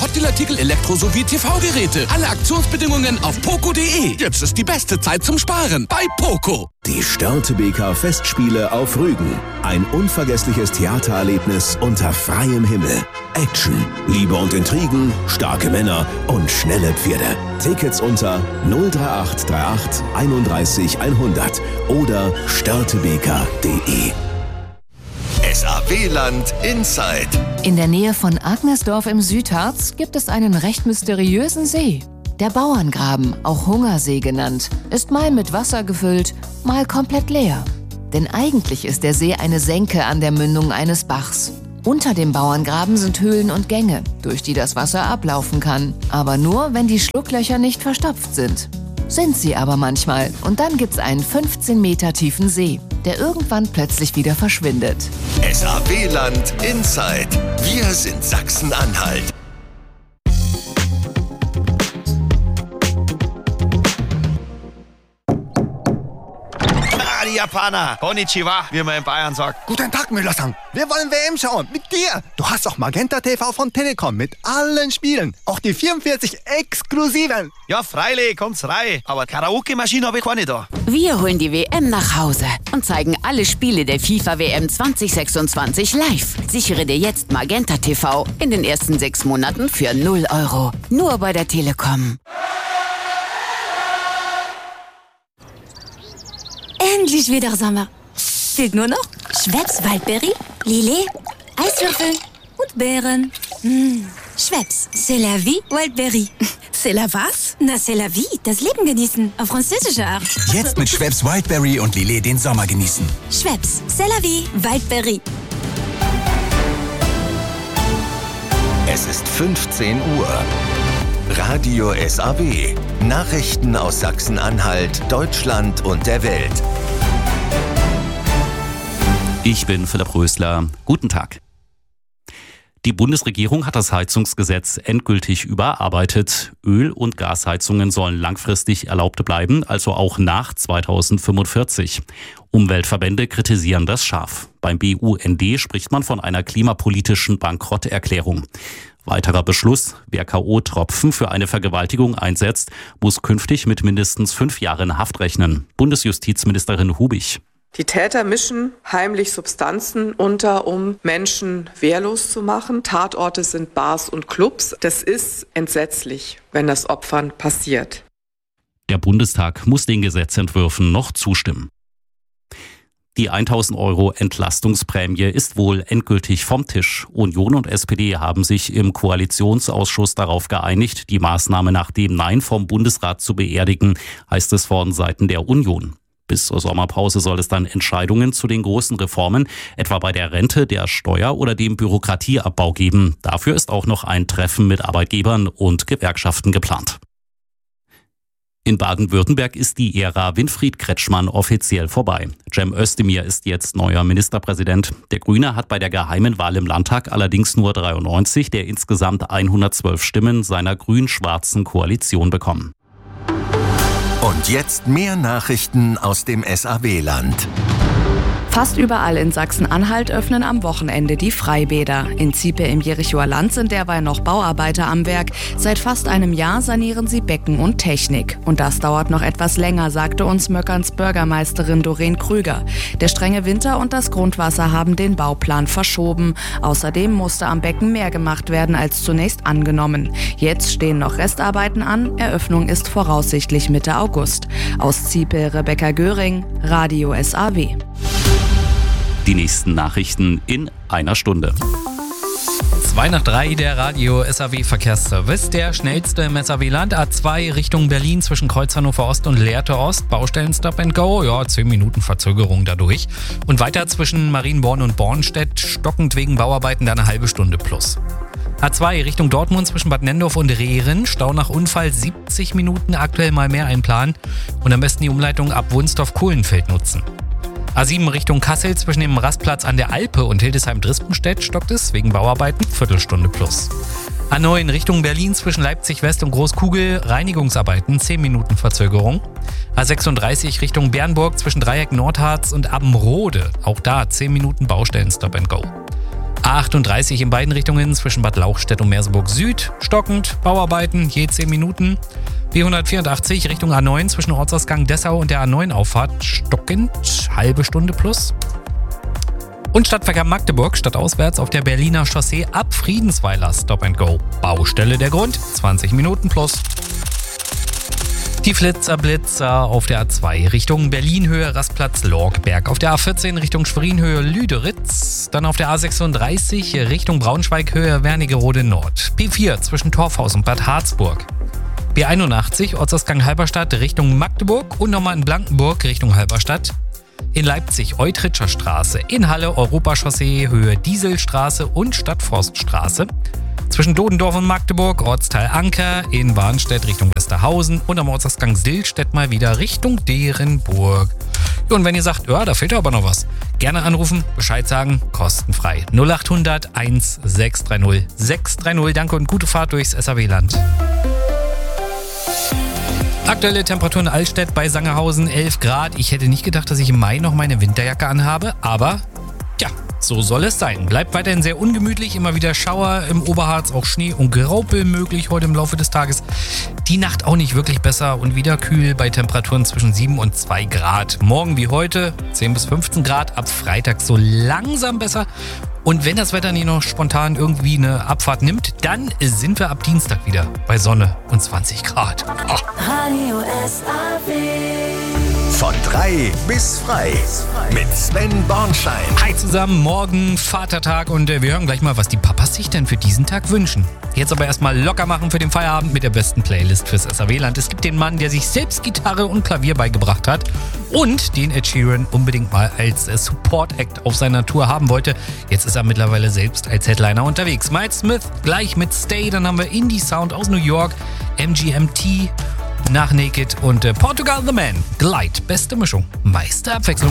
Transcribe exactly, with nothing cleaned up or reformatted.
Sportartikel, Elektro- sowie T V-Geräte. Alle Aktionsbedingungen auf poco punkt de. Jetzt ist die beste Zeit zum Sparen bei Poco. Die Störtebeker Festspiele auf Rügen. Ein unvergessliches Theatererlebnis unter freiem Himmel. Action, Liebe und Intrigen, starke Männer und schnelle Pferde. Tickets unter null drei acht drei acht einunddreißig hundert oder störtebeker punkt de. S A W-Land Inside. In der Nähe von Agnesdorf im Südharz gibt es einen recht mysteriösen See. Der Bauerngraben, auch Hungersee genannt, ist mal mit Wasser gefüllt, mal komplett leer. Denn eigentlich ist der See eine Senke an der Mündung eines Bachs. Unter dem Bauerngraben sind Höhlen und Gänge, durch die das Wasser ablaufen kann. Aber nur, wenn die Schlucklöcher nicht verstopft sind. Sind sie aber manchmal. Und dann gibt's einen fünfzehn Meter tiefen See, der irgendwann plötzlich wieder verschwindet. S A W-Land Inside. Wir sind Sachsen-Anhalt. Die Japaner. Konnichiwa, wie man in Bayern sagt. Guten Tag, Müller-san. Wir wollen W M schauen. Mit dir. Du hast doch Magenta T V von Telekom mit allen Spielen. Auch die vierundvierzig exklusiven. Ja, freilich, kommt's rein. Aber Karaoke-Maschine habe ich keine da. Wir holen die W M nach Hause und zeigen alle Spiele der FIFA W M zwanzig sechsundzwanzig live. Sichere dir jetzt Magenta T V in den ersten sechs Monaten für null Euro. Nur bei der Telekom. Endlich wieder Sommer. Fehlt nur noch Schweppes Waldbeere, Lillet, Eiswürfel und Beeren. Mmh. Schweppes, c'est la vie, Wildberry. C'est la was? Na, c'est la vie, das Leben genießen, auf französische Art. Jetzt mit Schweppes Wildberry und Lillet den Sommer genießen. Schweppes, c'est la vie, Wildberry. Es ist fünfzehn Uhr. Radio S A W. Nachrichten aus Sachsen-Anhalt, Deutschland und der Welt. Ich bin Philipp Rösler. Guten Tag. Die Bundesregierung hat das Heizungsgesetz endgültig überarbeitet. Öl- und Gasheizungen sollen langfristig erlaubt bleiben, also auch nach zweitausendfünfundvierzig. Umweltverbände kritisieren das scharf. Beim B U N D spricht man von einer klimapolitischen Bankrotterklärung. Weiterer Beschluss: Wer K O-Tropfen für eine Vergewaltigung einsetzt, muss künftig mit mindestens fünf Jahren Haft rechnen. Bundesjustizministerin Hubig. Die Täter mischen heimlich Substanzen unter, um Menschen wehrlos zu machen. Tatorte sind Bars und Clubs. Das ist entsetzlich, wenn das Opfern passiert. Der Bundestag muss den Gesetzentwürfen noch zustimmen. Die tausend Euro Entlastungsprämie ist wohl endgültig vom Tisch. Union und S P D haben sich im Koalitionsausschuss darauf geeinigt, die Maßnahme nach dem Nein vom Bundesrat zu beerdigen, heißt es von Seiten der Union. Bis zur Sommerpause soll es dann Entscheidungen zu den großen Reformen, etwa bei der Rente, der Steuer oder dem Bürokratieabbau geben. Dafür ist auch noch ein Treffen mit Arbeitgebern und Gewerkschaften geplant. In Baden-Württemberg ist die Ära Winfried Kretschmann offiziell vorbei. Cem Özdemir ist jetzt neuer Ministerpräsident. Der Grüne hat bei der geheimen Wahl im Landtag allerdings nur dreiundneunzig der insgesamt hundertzwölf Stimmen seiner grün-schwarzen Koalition bekommen. Und jetzt mehr Nachrichten aus dem S A W-Land. Fast überall in Sachsen-Anhalt öffnen am Wochenende die Freibäder. In Ziepe im Jerichoer Land sind derweil noch Bauarbeiter am Werk. Seit fast einem Jahr sanieren sie Becken und Technik. Und das dauert noch etwas länger, sagte uns Möckerns Bürgermeisterin Doreen Krüger. Der strenge Winter und das Grundwasser haben den Bauplan verschoben. Außerdem musste am Becken mehr gemacht werden als zunächst angenommen. Jetzt stehen noch Restarbeiten an. Eröffnung ist voraussichtlich Mitte August. Aus Ziepe Rebecca Göring, Radio S A W. Die nächsten Nachrichten in einer Stunde. zwei nach drei, der Radio S A W Verkehrsservice. Der schnellste im S A W-Land. A zwei Richtung Berlin zwischen Kreuz Hannover Ost und Lehrte Ost. Baustellen Stop and Go. Ja, zehn Minuten Verzögerung dadurch. Und weiter zwischen Marienborn und Bornstedt. Stockend wegen Bauarbeiten dann eine halbe Stunde plus. A zwei Richtung Dortmund zwischen Bad Nennendorf und Rehren. Stau nach Unfall siebzig Minuten. Aktuell mal mehr einplanen. Und am besten die Umleitung ab Wunsdorf-Kohlenfeld nutzen. A sieben Richtung Kassel zwischen dem Rastplatz an der Alpe und Hildesheim-Drispenstedt stockt es wegen Bauarbeiten Viertelstunde plus. A neun Richtung Berlin zwischen Leipzig West und Großkugel Reinigungsarbeiten zehn Minuten Verzögerung. A sechsunddreißig Richtung Bernburg zwischen Dreieck Nordharz und Abbenrode, auch da zehn Minuten Baustellen Stop and Go. achtunddreißig in beiden Richtungen zwischen Bad Lauchstädt und Merseburg Süd. Stockend, Bauarbeiten je zehn Minuten. B hundertvierundachtzig Richtung A neun zwischen Ortsausgang Dessau und der A neun Auffahrt. Stockend, halbe Stunde plus. Und Stadtverkehr Magdeburg stadtauswärts auf der Berliner Chaussee ab Friedensweiler Stop and Go. Baustelle der Grund, zwanzig Minuten plus. Die Flitzer-Blitzer auf der A zwei Richtung Berlin-Höhe Rastplatz Lorgberg. Auf der A vierzehn Richtung Schwerin-Höhe Lüderitz. Dann auf der A sechsunddreißig Richtung Braunschweig-Höhe Wernigerode Nord. P vier zwischen Torfhaus und Bad Harzburg. B einundachtzig Ortsausgang Halberstadt Richtung Magdeburg und nochmal in Blankenburg Richtung Halberstadt. In Leipzig Eutritscher Straße, in Halle Europachaussee Höhe Dieselstraße und Stadtforststraße. Zwischen Dodendorf und Magdeburg Ortsteil Anker, in Warnstedt Richtung Westerhausen und am Ortsausgang Sillstedt mal wieder Richtung Derenburg. Ja, und wenn ihr sagt, ja, da fehlt aber noch was, gerne anrufen, Bescheid sagen, kostenfrei. null achthundert sechshundertsechzig sechshundertdreißig. Danke und gute Fahrt durchs S A W-Land. Aktuelle Temperatur in Altstedt bei Sangerhausen elf Grad. Ich hätte nicht gedacht, dass ich im Mai noch meine Winterjacke anhabe, aber tja, so soll es sein. Bleibt weiterhin sehr ungemütlich, immer wieder Schauer im Oberharz, auch Schnee und Graupel möglich heute im Laufe des Tages. Die Nacht auch nicht wirklich besser und wieder kühl bei Temperaturen zwischen sieben und zwei Grad. Morgen wie heute zehn bis fünfzehn Grad, ab Freitag so langsam besser. Und wenn das Wetter nicht noch spontan irgendwie eine Abfahrt nimmt, dann sind wir ab Dienstag wieder bei Sonne und zwanzig Grad. Oh. Radio S A W. Von drei bis frei mit Sven Bornschein. Hi zusammen, morgen Vatertag und äh, wir hören gleich mal, was die Papas sich denn für diesen Tag wünschen. Jetzt aber erstmal locker machen für den Feierabend mit der besten Playlist fürs S A W-Land. Es gibt den Mann, der sich selbst Gitarre und Klavier beigebracht hat und den Ed Sheeran unbedingt mal als äh, Support-Act auf seiner Tour haben wollte. Jetzt ist er mittlerweile selbst als Headliner unterwegs. Miles Smith gleich mit Stay, dann haben wir Indie-Sound aus New York, M G M T nach Naked und äh, Portugal The Man. Glide, beste Mischung, meiste Abwechslung.